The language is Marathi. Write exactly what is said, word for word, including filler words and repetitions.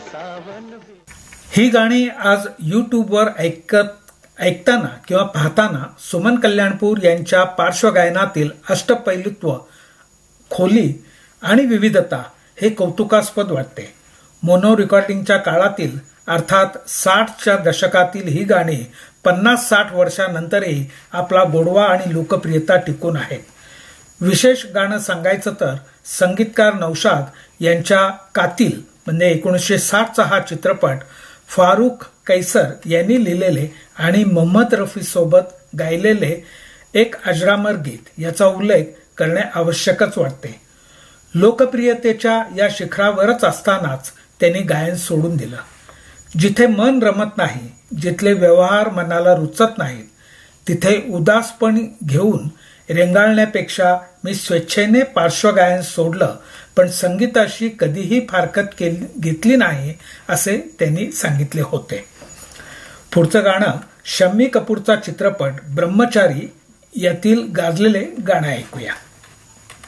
ही गाणी आज यूट्यूबवर ऐकत ऐकताना किंवा पाहताना सुमन कल्याणपूर यांच्या पार्श्वगायनातील अष्टपैलुत्व, खोली आणि विविधता हे कौतुकास्पद वाटते. मोनो रेकॉर्डिंगच्या काळातील अर्थात साठच्या दशकातील ही गाणी पन्नास साठ वर्षांनंतरही आपला गोडवा आणि लोकप्रियता टिकून आहेत. विशेष गाणं सांगायचं तर संगीतकार नौशाद यांच्या कातिल म्हणजे एकोणीसशे साठचा हा चित्रपट फारुख कैसर यांनी लिहिलेले आणि मोहम्मद रफी सोबत गायलेले एक अजरामर गीत याचा उल्लेख करणे आवश्यकच वाटते. लोकप्रियतेच्या या शिखरावरच असतानाच त्यांनी गायन सोडून दिलं. जिथे मन रमत नाही, जिथले व्यवहार मनाला रुचत नाहीत, तिथे उदासपण घेऊन रेंगाळण्यापेक्षा मी स्वेच्छेने पार्श्वगायन सोडलं, पण संगीताशी कधीही फारकत घेतली नाही असे त्यांनी सांगितले होते. पुढचं गाणं शम्मी कपूरचा चित्रपट ब्रह्मचारी यातील गाजलेले गाणं ऐकूया.